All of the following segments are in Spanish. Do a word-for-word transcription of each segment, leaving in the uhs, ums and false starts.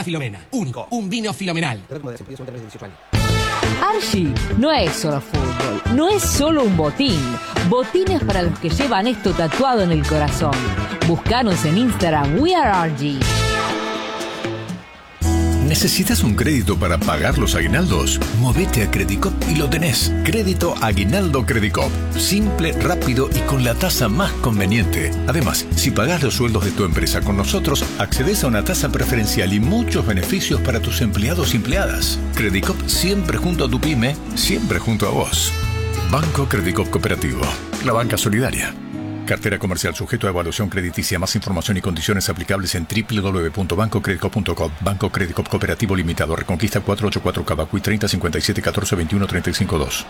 Filomena. Único. Un vino filomenal. Archie no es solo fútbol, no es solo un botín. Botines para los que llevan esto tatuado en el corazón. Búscanos en Instagram, We Are Archie. ¿Necesitas un crédito para pagar los aguinaldos? Movete a Credicop y lo tenés. Crédito Aguinaldo Credicop. Simple, rápido y con la tasa más conveniente. Además, si pagás los sueldos de tu empresa con nosotros, accedes a una tasa preferencial y muchos beneficios para tus empleados y empleadas. Credicop siempre junto a tu pyme, siempre junto a vos. Banco Credicop Cooperativo. La banca solidaria. Cartera comercial sujeto a evaluación crediticia. Más información y condiciones aplicables en doble u doble u doble u punto banco credicop punto com. Banco Credicop Cooperativo Limitado. Reconquista cuatrocientos ochenta y cuatro Cavacuy treinta cincuenta y siete catorce veintiuno treinta y cinco dos.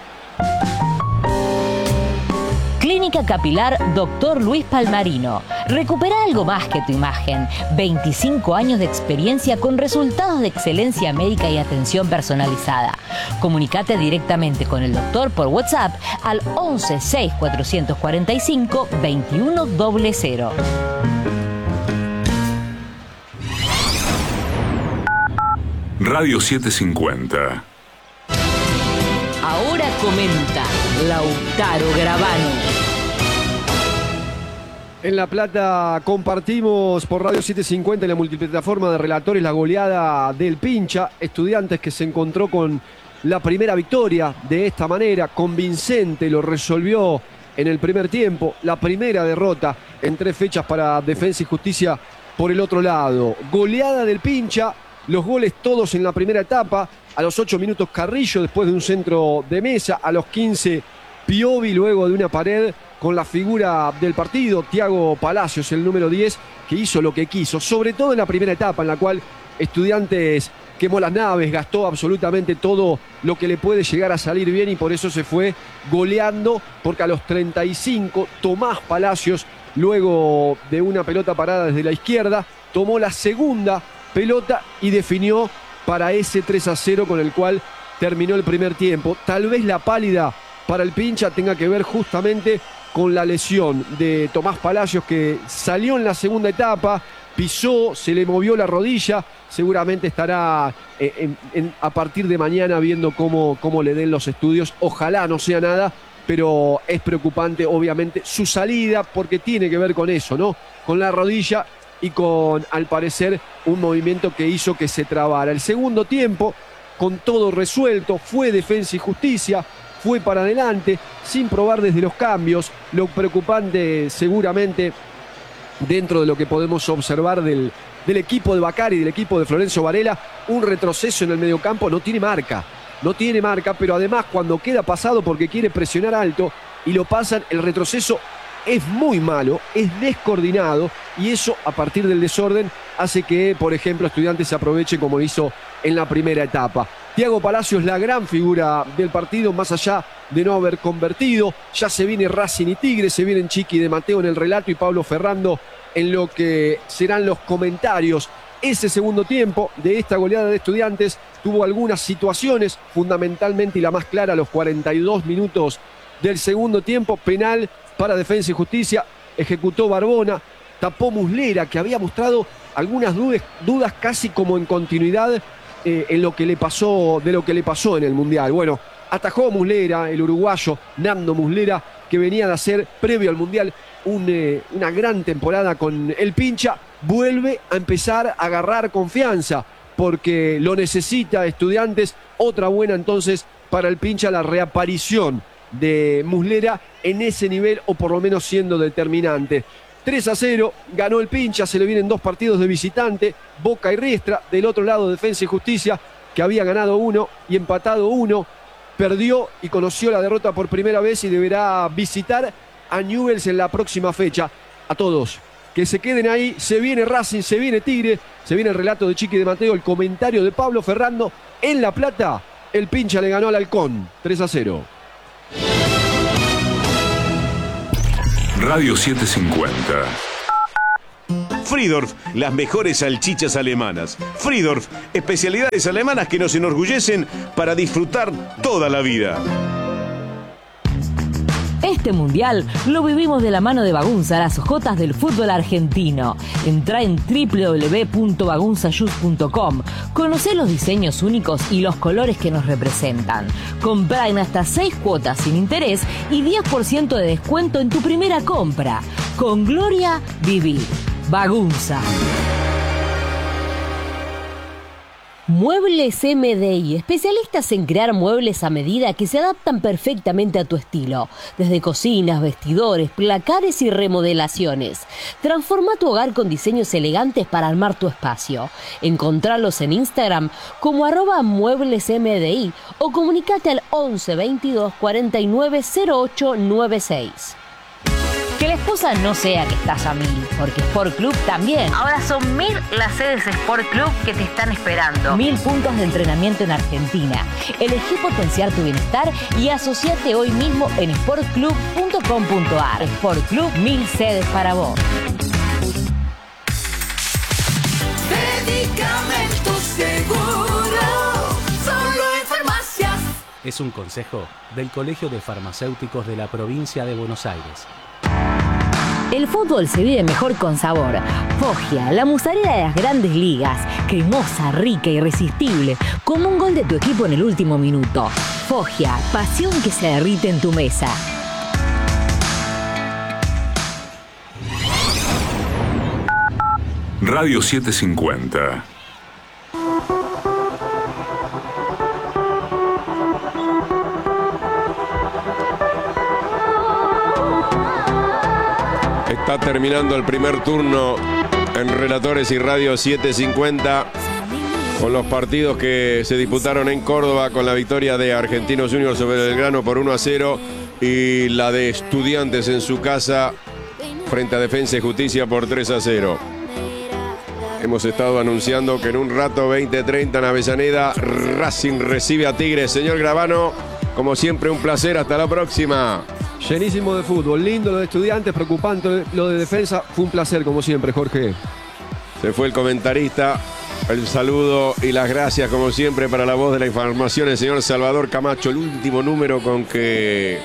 Clínica Capilar Doctor Luis Palmarino. Recupera algo más que tu imagen. veinticinco años de experiencia con resultados de excelencia médica y atención personalizada. Comunicate directamente con el doctor por WhatsApp al once seis cuatrocientos cuarenta y cinco veintiuno cero cero. Radio setecientos cincuenta. Ahora comenta Lautaro Gravano. En La Plata compartimos por Radio setecientos cincuenta en la multiplataforma de relatores la goleada del Pincha. Estudiantes que se encontró con la primera victoria de esta manera, convincente, lo resolvió en el primer tiempo. La primera derrota en tres fechas para Defensa y Justicia por el otro lado. Goleada del Pincha, los goles todos en la primera etapa. A los ocho minutos Carrillo después de un centro de mesa. A los quince Piovi luego de una pared con la figura del partido, Thiago Palacios, el número diez, que hizo lo que quiso, sobre todo en la primera etapa en la cual Estudiantes quemó las naves, gastó absolutamente todo lo que le puede llegar a salir bien y por eso se fue goleando, porque a los treinta y cinco Tomás Palacios, luego de una pelota parada desde la izquierda, tomó la segunda pelota y definió para ese tres a cero con el cual terminó el primer tiempo. Tal vez la pálida para el Pincha tenga que ver justamente con la lesión de Tomás Palacios, que salió en la segunda etapa, pisó, se le movió la rodilla, seguramente estará en, en, a partir de mañana viendo cómo, cómo le den los estudios. Ojalá no sea nada, pero es preocupante obviamente su salida, porque tiene que ver con eso, ¿no? Con la rodilla y con, al parecer, un movimiento que hizo que se trabara. El segundo tiempo, con todo resuelto, fue Defensa y Justicia, fue para adelante, sin probar desde los cambios. Lo preocupante seguramente, dentro de lo que podemos observar del, del equipo de Bacari, del equipo de Florencio Varela, un retroceso en el mediocampo, no tiene marca, no tiene marca, pero además cuando queda pasado porque quiere presionar alto y lo pasan, el retroceso es muy malo, es descoordinado y eso a partir del desorden hace que, por ejemplo, Estudiantes se aproveche como hizo en la primera etapa. Thiago Palacios, la gran figura del partido, más allá de no haber convertido. Ya se viene Racing y Tigre, se vienen Chiqui de Mateo en el relato y Pablo Ferrando en lo que serán los comentarios. Ese segundo tiempo de esta goleada de Estudiantes tuvo algunas situaciones, fundamentalmente y la más clara a los cuarenta y dos minutos del segundo tiempo, penal para Defensa y Justicia, ejecutó Barbona, tapó Muslera, que había mostrado algunas dudas, dudas casi como en continuidad eh, en lo que le pasó, de lo que le pasó en el Mundial. Bueno, atajó Muslera, el uruguayo Nando Muslera, que venía de hacer previo al Mundial un, eh, una gran temporada con el Pincha, vuelve a empezar a agarrar confianza, porque lo necesita Estudiantes. Otra buena entonces para el Pincha, la reaparición de Muslera en ese nivel, o por lo menos siendo determinante. tres a cero, ganó el Pincha, se le vienen dos partidos de visitante, Boca y Riestra. Del otro lado, Defensa y Justicia, que había ganado uno y empatado uno, perdió y conoció la derrota por primera vez y deberá visitar a Newell's en la próxima fecha. A todos, que se queden ahí, se viene Racing, se viene Tigre, se viene el relato de Chiqui de Mateo, el comentario de Pablo Ferrando. En La Plata, el Pincha le ganó al Halcón, tres a cero. Radio setecientos cincuenta. Friedorf, las mejores salchichas alemanas. Friedorf, especialidades alemanas que nos enorgullecen para disfrutar toda la vida. Este mundial lo vivimos de la mano de Bagunza, las ojotas del fútbol argentino. Entrá en doble u doble u doble u punto bagunza shoes punto com. Conocé los diseños únicos y los colores que nos representan. Comprá en hasta seis cuotas sin interés y diez por ciento de descuento en tu primera compra. Con Gloria, vivir. Bagunza. Muebles M D I, especialistas en crear muebles a medida que se adaptan perfectamente a tu estilo. Desde cocinas, vestidores, placares y remodelaciones. Transforma tu hogar con diseños elegantes para armar tu espacio. Encontralos en Instagram como arroba muebles M D I o comunicate al once veintidós cuarenta y nueve cero ocho noventa y seis. Que la excusa no sea que estás a mil, porque Sport Club también. Ahora son mil las sedes Sport Club que te están esperando. Mil puntos de entrenamiento en Argentina. Elegí potenciar tu bienestar y asociate hoy mismo en sport club punto com punto a r. Sport Club, mil sedes para vos. Medicamentos Seguro, solo en farmacias. Es un consejo del Colegio de Farmacéuticos de la Provincia de Buenos Aires. El fútbol se vive mejor con sabor. Foggia, la mozzarella de las grandes ligas. Cremosa, rica, irresistible. Como un gol de tu equipo en el último minuto. Foggia, pasión que se derrite en tu mesa. Radio setecientos cincuenta. Está terminando el primer turno en Relatores y Radio setecientos cincuenta con los partidos que se disputaron en Córdoba, con la victoria de Argentinos Juniors sobre Belgrano por uno a cero y la de Estudiantes en su casa frente a Defensa y Justicia por tres a cero. Hemos estado anunciando que en un rato, veinte treinta en Avellaneda, Racing recibe a Tigres. Señor Gravano, como siempre, un placer. Hasta la próxima. Llenísimo de fútbol, lindo lo de Estudiantes, preocupante lo de Defensa. Fue un placer, como siempre, Jorge. Se fue el comentarista. El saludo y las gracias, como siempre, para la voz de la información, el señor Salvador Camacho. El último número con que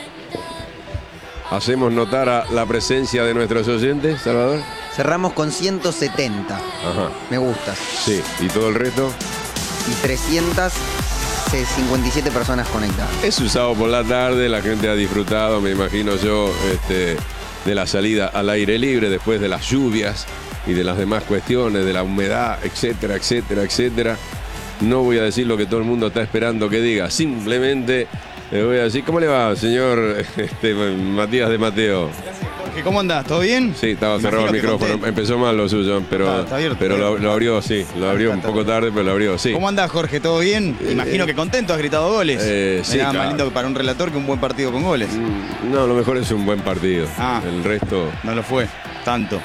hacemos notar a la presencia de nuestros oyentes, Salvador. Cerramos con ciento setenta. Ajá. Me gusta. Sí, ¿y todo el resto? Y trescientas cincuenta y siete personas conectadas. Es un sábado por la tarde, la gente ha disfrutado, me imagino yo, este, de la salida al aire libre después de las lluvias y de las demás cuestiones, de la humedad, etcétera, etcétera, etcétera. No voy a decir lo que todo el mundo está esperando que diga, simplemente le voy a decir, ¿cómo le va, señor este, Matías de Mateo? ¿Cómo andás? ¿Todo bien? Sí, estaba Imagino cerrado el micrófono. conté. Empezó mal lo suyo, pero, Ah, está abierto, pero está lo, abierto. lo abrió, sí. Lo abrió Ah, un está poco bien. tarde, pero lo abrió, sí. ¿Cómo andás, Jorge? ¿Todo bien? Imagino que contento, has gritado goles. Eh, sí, Nada más claro. lindo para un relator que un buen partido con goles. No, lo mejor es un buen partido. Ah. El resto... No lo fue, tanto.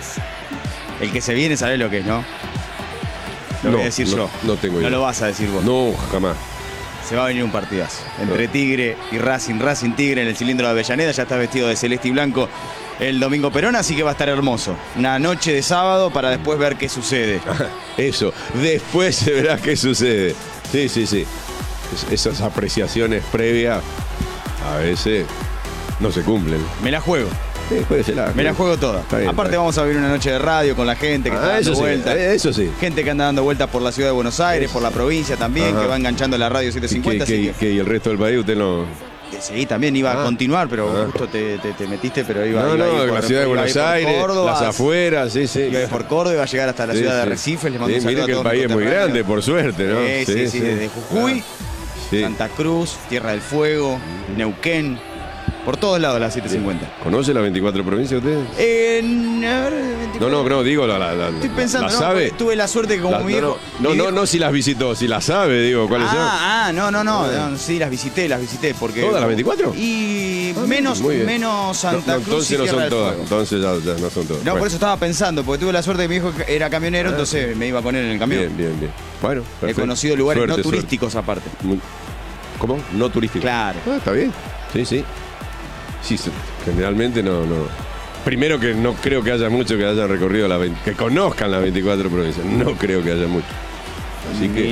El que se viene, ¿sabés lo que es, no? Lo No, voy a decir no, yo. no tengo No idea. lo vas a decir vos. No, jamás. Se va a venir un partidazo. Entre No. Tigre y Racing. Racing Tigre en el cilindro de Avellaneda. Ya está vestido de celeste y blanco el domingo Perón, así que va a estar hermoso. Una noche de sábado para después ver qué sucede. Eso, después se verá qué sucede. Sí, sí, sí. Es- esas apreciaciones previas a veces no se cumplen. Me la juego. Sí, puede ser la- Me la juego toda. Está bien, Aparte está bien. vamos a vivir una noche de radio con la gente que Ah, está dando eso sí, vueltas. eh, eso sí. Gente que anda dando vueltas por la ciudad de Buenos Aires, por la provincia también, Ajá. que va enganchando la radio ¿Y setecientos cincuenta. qué- Así qué- qué- y el resto del país usted no...? que sí, también iba Ah. a continuar, pero Ah. justo te, te- te metiste, pero iba, No, iba a ir no, por- la ciudad de iba a Buenos ir por Aires, Córdoba, las afueras, sí, sí. Iba a ir por Córdoba, iba a llegar hasta la Sí, ciudad de sí. Arrecifes. Les mando Sí, un saludo mire a que el todos país mis es muy conterráneos. grande, por suerte, ¿no? Sí, sí, sí, desde Jujuy, Sí. Santa Cruz, Tierra del Fuego, Neuquén, por todos lados la setecientos cincuenta. ¿Conoce las veinticuatro provincias usted? En, a ver, No, no, no, digo, la, la, la- Estoy pensando, ¿la no, sabe? porque tuve la suerte que como La- mi no, viejo... no, mi no, viejo- no, si las visitó, si las sabe, digo, ¿cuáles son? Ah, ah, no, no, no, no, sí, las visité, las visité, porque... ¿Todas las veinticuatro? Y Ah, menos, muy bien. menos Santa No, no, Cruz y entonces no Tierra son del todas, Fuego. entonces ya, ya no son todas. No, por Bueno. eso estaba pensando, porque tuve la suerte de que mi hijo era camionero, entonces me iba a poner en el camión. Bien, bien, bien. Bueno, He perfecto. conocido lugares Suerte, no suerte. turísticos aparte. Muy- ¿Cómo? No turísticos. Claro. Ah, está bien. Sí, sí. Sí, sí, generalmente no, no. Primero que no creo que haya mucho que hayan recorrido la veinte, que conozcan las veinticuatro provincias. No creo que haya mucho. Así que Y no.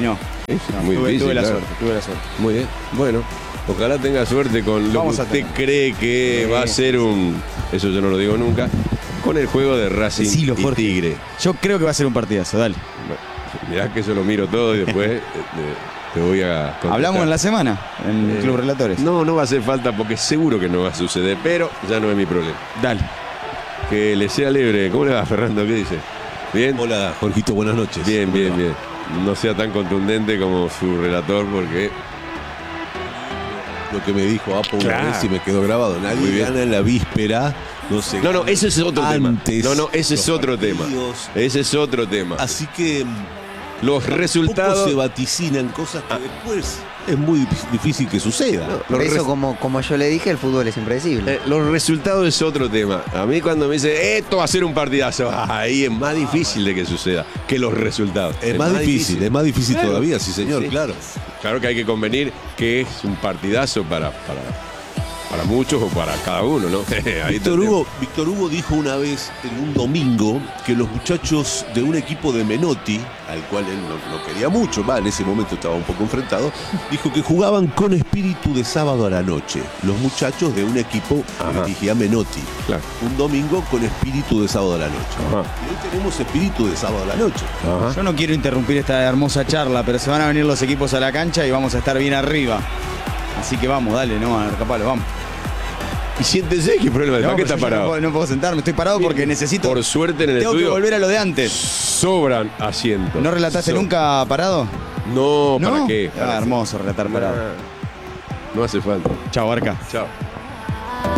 Es muy tuve, difícil, tuve la claro. suerte, tuve la suerte. Muy bien. Bueno, ojalá tenga suerte con lo Vamos que a usted tener. cree que Sí. va a ser un... Eso yo no lo digo nunca. Con el juego de Racing Decilo, y Jorge. Tigre. Yo creo que va a ser un partidazo, dale. Mirá que yo lo miro todo y después eh, te voy a contestar. Hablamos en la semana, en Eh, Club Relatores. No, no va a hacer falta porque seguro que no va a suceder, pero ya no es mi problema. Dale. Que le sea libre. ¿Cómo le va, Fernando? ¿Qué dice? ¿Bien? Hola, Jorgito, buenas noches. Bien, bien, bien. No sea tan contundente como su relator porque... Lo que me dijo Apo una Claro. vez y me quedó grabado. Muy Nadie bien. gana en la víspera. No sé. No, no, ese es otro antes, tema. No, no, ese es los otro tema. partidos. Ese es otro tema. Así que Los tampoco resultados... se vaticinan cosas que después es muy difícil que suceda. No, Por los eso, res- como, como yo le dije, el fútbol es impredecible. Eh, los resultados es otro tema. A mí cuando me dice esto va a ser un partidazo, ahí es más difícil de que suceda que los resultados. Es, más difícil, es más difícil Claro. todavía, sí señor, Sí. claro. Claro que hay que convenir que es un partidazo para, para, para muchos o para cada uno, ¿no? Ahí está el Víctor tema. Hugo, Víctor Hugo dijo una vez en un domingo que los muchachos de un equipo de Menotti, al cual él no, no quería mucho, va, en ese momento estaba un poco enfrentado, dijo que jugaban con espíritu de sábado a la noche. Los muchachos de un equipo Ajá. que dirigía Menotti. Claro. Un domingo con espíritu de sábado a la noche. Ajá. Y hoy tenemos espíritu de sábado a la noche. Ajá. Yo no quiero interrumpir esta hermosa charla, pero se van a venir los equipos a la cancha y vamos a estar bien arriba. Así que vamos, dale, no, Arcapalo, vamos. Y siéntese, ¿qué problema? ¿Para No, qué pero está yo parado? No puedo, no puedo sentarme, estoy parado porque necesito. Por suerte en el Tengo estudio que volver a lo de antes. sobran asientos. ¿No relataste So- nunca parado? No, ¿para ¿No? qué? Ah, hermoso relatar parado. No hace falta. Chao, Arca. Chao.